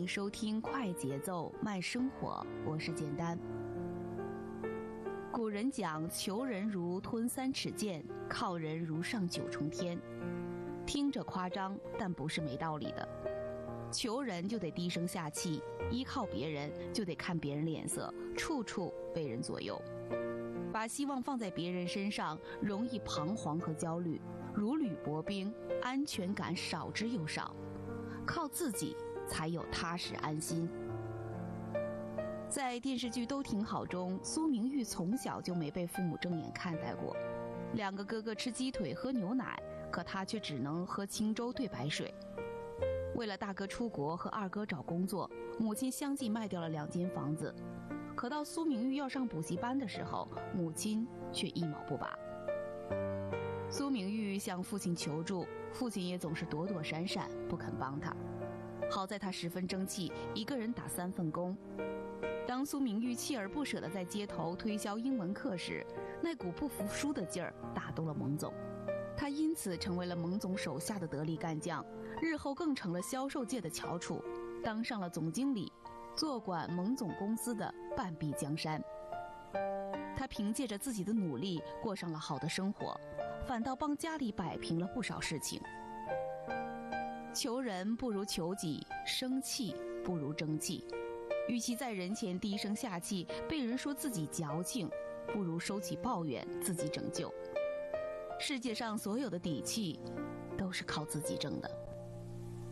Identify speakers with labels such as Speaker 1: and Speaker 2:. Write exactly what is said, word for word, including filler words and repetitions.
Speaker 1: 迎收听快节奏慢生活，我是简单。古人讲求人如吞三尺剑，靠人如上九重天，听着夸张，但不是没道理的。求人就得低声下气，依靠别人就得看别人脸色，处处被人左右。把希望放在别人身上，容易彷徨和焦虑，如履薄冰，安全感少之又少。靠自己才有踏实安心。在电视剧《都挺好》中，苏明玉从小就没被父母正眼看待过。两个哥哥吃鸡腿喝牛奶，可他却只能喝清粥兑白水。为了大哥出国和二哥找工作，母亲相继卖掉了两间房子。可到苏明玉要上补习班的时候，母亲却一毛不拔。苏明玉向父亲求助，父亲也总是躲躲闪闪，不肯帮他。好在他十分争气，一个人打三份工。当苏明玉锲而不舍地在街头推销英文课时，那股不服输的劲儿打动了蒙总，他因此成为了蒙总手下的得力干将，日后更成了销售界的翘楚，当上了总经理，坐管蒙总公司的半壁江山。他凭借着自己的努力过上了好的生活，反倒帮家里摆平了不少事情。求人不如求己，生气不如争气。与其在人前低声下气，被人说自己矫情，不如收起抱怨，自己拯救。世界上所有的底气，都是靠自己挣的。